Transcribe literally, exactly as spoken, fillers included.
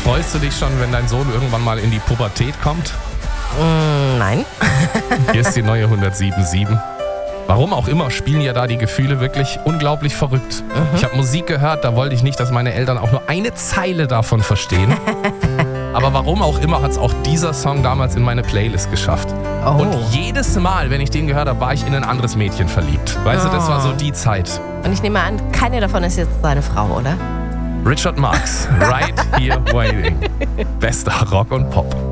Freust du dich schon, wenn dein Sohn irgendwann mal in die Pubertät kommt? Mm, nein. Hier ist die neue hundertsieben Komma sieben. Warum auch immer spielen ja da die Gefühle wirklich unglaublich verrückt. Mhm. Ich habe Musik gehört, da wollte ich nicht, dass meine Eltern auch nur eine Zeile davon verstehen. Aber warum auch immer hat es auch dieser Song damals in meine Playlist geschafft. Oh. Und jedes Mal, wenn ich den gehört habe, war ich in ein anderes Mädchen verliebt. Weißt oh. du, das war so die Zeit. Und ich nehme an, keine davon ist jetzt seine Frau, oder? Richard Marx, Right Here Waiting. Bester Rock und Pop.